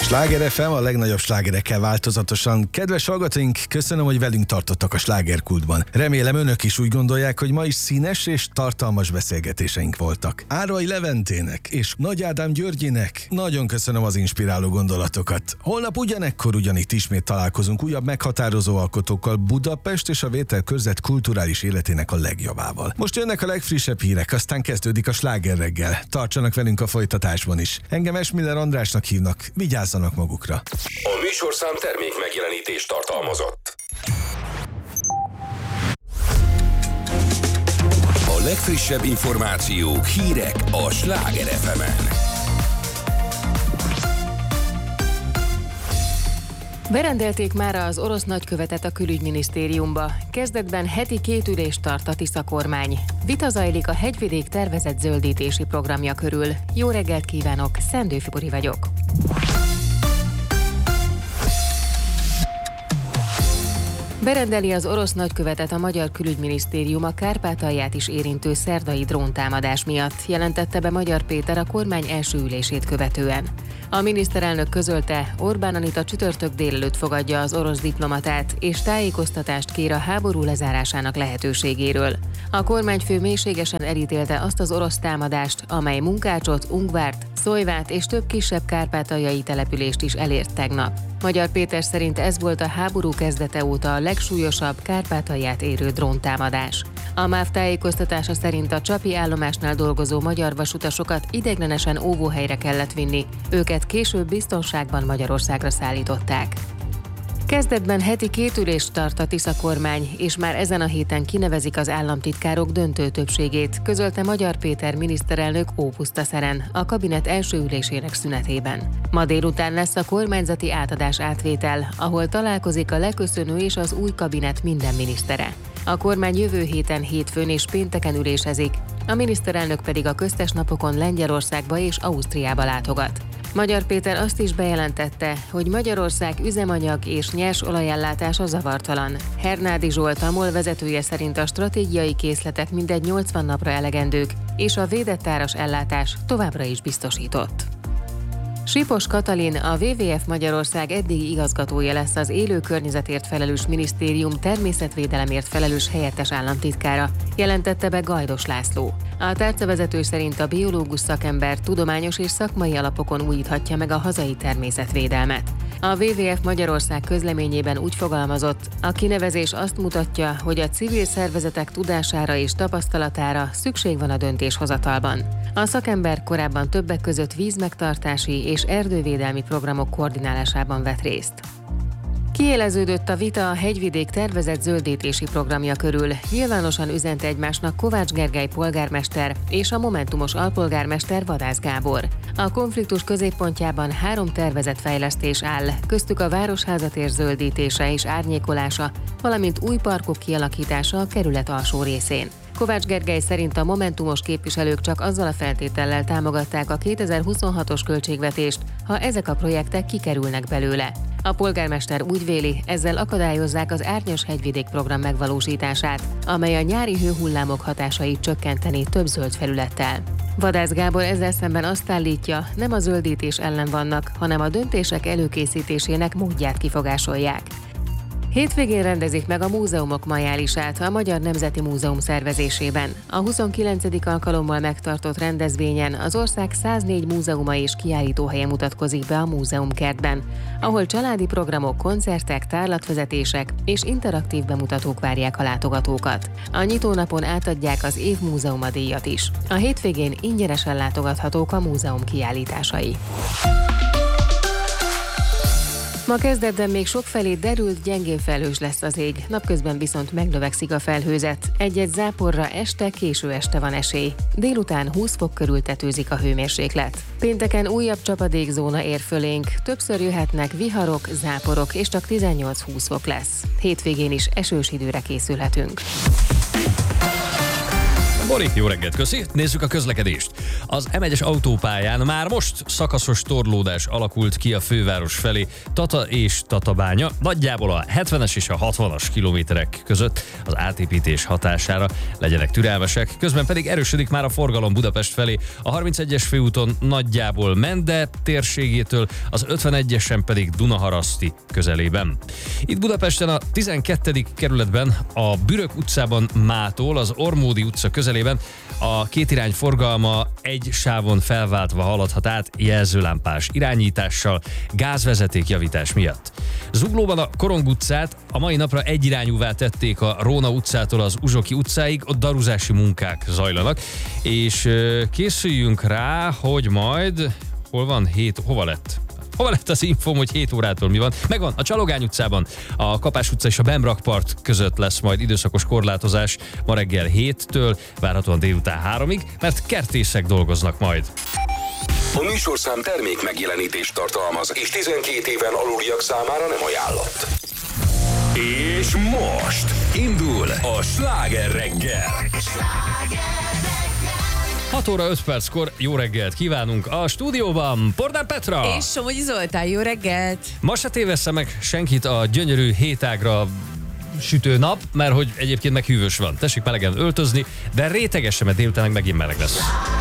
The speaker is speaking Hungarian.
Sláger FM, a legnagyobb slágerekkel változatosan. Kedves hallgatóink, köszönöm, hogy velünk tartottak a slágerkultban. Remélem önök is úgy gondolják, hogy ma is színes és tartalmas beszélgetéseink voltak. Árai Leventének és Nagy Ádám Györgyinek nagyon köszönöm az inspiráló gondolatokat. Holnap ugyanekkor ugyanitt ismét találkozunk újabb meghatározó alkotókkal, Budapest és a Vételkörzet kulturális életének a legjobbával. Most jönnek a legfrissebb hírek, aztán kezdődik a Sláger reggel. Tartsanak velünk a folytatásban is. Engem Esmiller Andrásnak hívnak, vigyázzanak magukra. A műsorszám termék megjelenítést tartalmazott. A legfrissebb információk, hírek a Sláger FM-en. Berendelték már az orosz nagykövetet a külügyminisztériumba. Kezdetben heti 2 ülést tart a Tisza kormány. Vita zajlik a Hegyvidék tervezett zöldítési programja körül. Jó reggelt kívánok, Szendő Fibori vagyok. Berendeli az orosz nagykövetet a magyar külügyminisztérium a Kárpátalját is érintő szerdai dróntámadás miatt, jelentette be Magyar Péter a kormány első ülését követően. A miniszterelnök közölte, Orbán Anita csütörtök délelőtt fogadja az orosz diplomatát, és tájékoztatást kér a háború lezárásának lehetőségéről. A kormányfő mélységesen elítélte azt az orosz támadást, amely Munkácsot, Ungvárt, Szojvát és több kisebb kárpátaljai települést is elért tegnap. Magyar Péter szerint ez volt a háború kezdete óta a legsúlyosabb Kárpátalját érő dróntámadás. A MÁV tájékoztatása szerint a csapi állomásnál dolgozó magyar vasutasokat ideiglenesen óvóhelyre kellett vinni, őket később biztonságban Magyarországra szállították. Kezdetben heti 2 ülést tart a Tisza kormány, és már ezen a héten kinevezik az államtitkárok döntő többségét, közölte Magyar Péter miniszterelnök Ópusztaszeren a kabinet első ülésének szünetében. Ma délután lesz a kormányzati átadás-átvétel, ahol találkozik a leköszönő és az új kabinet minden minisztere. A kormány jövő héten hétfőn és pénteken ülésezik, a miniszterelnök pedig a köztes napokon Lengyelországba és Ausztriába látogat. Magyar Péter azt is bejelentette, hogy Magyarország üzemanyag és nyers olajellátása zavartalan. Hernádi Zsolt, a MOL vezetője szerint a stratégiai készletek mindegy 80 napra elegendők, és a védett áras ellátás továbbra is biztosított. Sipos Katalin, a WWF Magyarország eddigi igazgatója lesz az élő környezetért felelős minisztérium természetvédelemért felelős helyettes államtitkára, jelentette be Gajdos László. A tárcavezető szerint a biológus szakember tudományos és szakmai alapokon újíthatja meg a hazai természetvédelmet. A WWF Magyarország közleményében úgy fogalmazott, a kinevezés azt mutatja, hogy a civil szervezetek tudására és tapasztalatára szükség van a döntéshozatalban. A szakember korábban többek között vízmegtartási és erdővédelmi programok koordinálásában vett részt. Kiéleződött a vita a Hegyvidék tervezett zöldítési programja körül. Nyilvánosan üzente egymásnak Kovács Gergely polgármester és a Momentumos alpolgármester Vadász Gábor. A konfliktus középpontjában 3 tervezett fejlesztés áll, köztük a Városházatér zöldítése és árnyékolása, valamint új parkok kialakítása a kerület alsó részén. Kovács Gergely szerint a momentumos képviselők csak azzal a feltétellel támogatták a 2026-os költségvetést, ha ezek a projektek kikerülnek belőle. A polgármester úgy véli, ezzel akadályozzák az Árnyas Hegyvidék program megvalósítását, amely a nyári hőhullámok hatásait csökkenteni több zöld felülettel. Vadász Gábor ezzel szemben azt állítja, nem a zöldítés ellen vannak, hanem a döntések előkészítésének módját kifogásolják. Hétvégén rendezik meg a múzeumok majálisát a Magyar Nemzeti Múzeum szervezésében. A 29. alkalommal megtartott rendezvényen az ország 104 múzeuma és kiállítóhelye mutatkozik be a múzeumkertben, ahol családi programok, koncertek, tárlatvezetések és interaktív bemutatók várják a látogatókat. A nyitónapon átadják az év múzeuma díjat is. A hétvégén ingyenesen látogathatók a múzeum kiállításai. Ma kezdetben még sokfelé derült, gyengén felhős lesz az ég, napközben viszont megnövekszik a felhőzet. Egy-egy záporra este, késő este van esély. Délután 20 fok körül tetőzik a hőmérséklet. Pénteken újabb csapadékzóna ér fölénk, többször jöhetnek viharok, záporok, és csak 18-20 fok lesz. Hétvégén is esős időre készülhetünk. Bori, jó reggelt, köszi. Nézzük a közlekedést. Az M1-es autópályán már most szakaszos torlódás alakult ki a főváros felé, Tata és Tatabánya, nagyjából a 70-es és a 60-as kilométerek között az átépítés hatására, legyenek türelmesek. Közben pedig erősödik már a forgalom Budapest felé, a 31-es főúton nagyjából Mende térségétől, az 51-esen pedig Dunaharaszti közelében. Itt Budapesten a 12. kerületben, a Bürök utcában mától az Ormódi utca közelében a kétirány forgalma egy sávon felváltva haladhat át jelzőlámpás irányítással gázvezetékjavítás miatt. Zuglóban a Korong utcát a mai napra egyirányúvá tették a Róna utcától az Uzsoki utcáig, ott daruzási munkák zajlanak, és készüljünk rá, hogy majd hova lett? Hova lett az infóm, hogy 7 órától mi van? Megvan, a Csalogány utcában, a Kapás utca és a Bemrakpart között lesz majd időszakos korlátozás ma reggel 7-től, várhatóan délután 3-ig, mert kertészek dolgoznak majd. A műsorszám termék megjelenítést tartalmaz, és 12 éven aluliak számára nem ajánlott. És most indul a Sláger reggel. 6 óra 5 perckor jó reggelt kívánunk a stúdióban. Pordán Petra! És Somogyi Zoltán, jó reggelt! Ma se tévessze meg senkit a gyönyörű hétágra sütő nap, mert hogy egyébként meg hűvös van. Tessék melegen öltözni, de rétegesen, mert délután megint meleg lesz.